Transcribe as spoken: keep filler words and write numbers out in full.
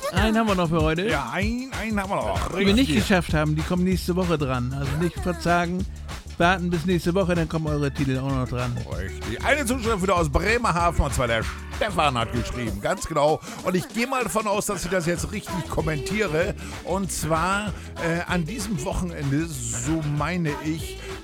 Einen haben wir noch für heute. Ja, einen, einen haben wir noch. Die wir nicht geschafft haben, die kommen nächste Woche dran. Also nicht verzagen, warten bis nächste Woche, dann kommen eure Titel auch noch dran. Richtig. Eine Zuschrift wieder aus Bremerhaven, und zwar der Stefan hat geschrieben, ganz genau. Und ich gehe mal davon aus, dass ich das jetzt richtig kommentiere. Und zwar äh, an diesem Wochenende, so meine ich,